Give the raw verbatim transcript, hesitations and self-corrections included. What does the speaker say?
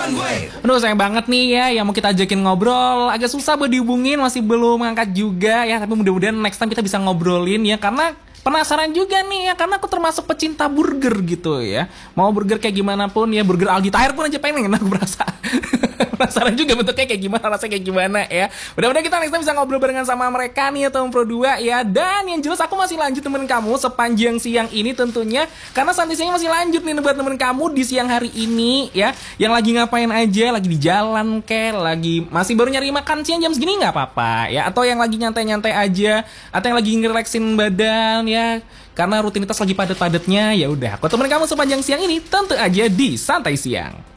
Aduh sayang banget nih ya, yang mau kita ajakin ngobrol agak susah buat dihubungin, masih belum ngangkat juga ya. Tapi mudah-mudahan next time kita bisa ngobrolin ya, karena penasaran juga nih ya, karena aku termasuk pecinta burger gitu ya. Mau burger kayak gimana pun ya, burger Aldi Tahir pun aja pengen aku berasa. Penasaran juga bentuknya kayak gimana, rasanya kayak gimana ya. Mudah-mudahan kita next time bisa ngobrol barengan sama mereka nih atau Pro dua ya. Dan yang jelas aku masih lanjut temen kamu sepanjang siang ini tentunya, karena santai siang masih lanjut nih buat temen kamu di siang hari ini ya. Yang lagi ngapain aja, lagi di jalan kek, lagi masih baru nyari makan siang jam segini nggak apa-apa ya. Atau yang lagi nyantai-nyantai aja, atau yang lagi ngerelaksin badan ya, karena rutinitas lagi padat-padatnya. Ya udah, aku temen kamu sepanjang siang ini tentu aja di Santai Siang.